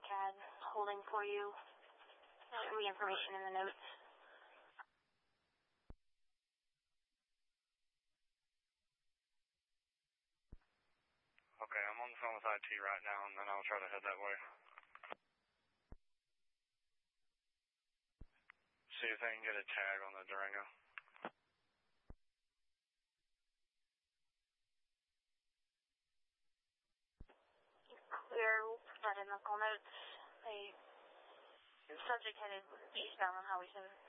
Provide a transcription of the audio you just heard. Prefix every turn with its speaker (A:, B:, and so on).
A: CAD holding for you. The information in the notes.
B: Okay, I'm on the phone with IT right now, and then I'll try to head that way. See if they can get a tag on the Durango.
A: Clear, we'll provide medical notes. The subject headed eastbound on Highway 7.